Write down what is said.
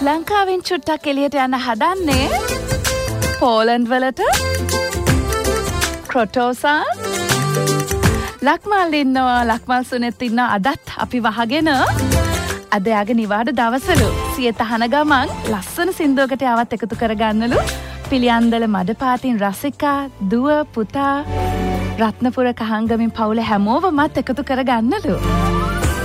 ලංකාවෙන් චුට්ටක් එළියට යන්න හදන්නේ පෝලන්ඩ් වලට ක්‍රොටෝසා ලක්මල් ඉන්නවා ලක්මල් සුනෙත් ඉන්න අදත් අපි වහගෙන අද යාගේ නිවාඩ දවසලු සිය තහන ගමන් ලස්සන සින්දුවකට යවත් එකතු කරගන්නලු පිළියන්දල මඩපාතින් රසිකා දුව පුතා රත්නපුර කහංගමින් පවුල හැමෝවමත් එකතු කරගන්නලු